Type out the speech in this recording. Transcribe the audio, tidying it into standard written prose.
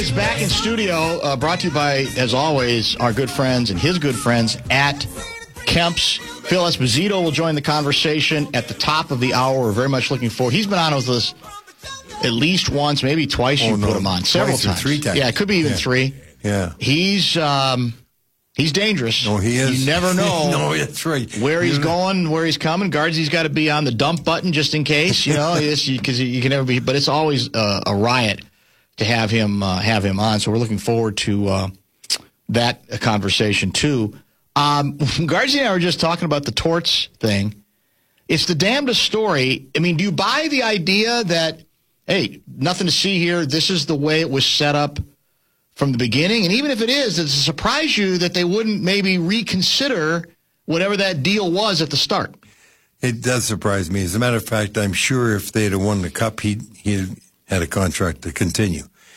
is back in studio, brought to you by, as always, our good friends and his good friends at Kemp's. Phil Esposito will join the conversation at the top of the hour. We're very much looking forward. He's been on with us at least once, maybe twice. You put him on several times. 3 times. Yeah, it could be even 3. Yeah. He's dangerous. No, he is. You never know. No, that's right. Where he's going, where he's coming. Guards, he's got to be on the dump button just in case, because you can never be. But it's always a riot to have him on. So we're looking forward to that conversation too. Guards and I were just talking about the torts thing. It's the damnedest story. I mean, do you buy the idea that, hey, nothing to see here, this is the way it was set up from the beginning? And even if it is, does it surprise you that they wouldn't maybe reconsider whatever that deal was at the start? It does surprise me. As a matter of fact, I'm sure if they'd have won the Cup, he'd had a contract to continue.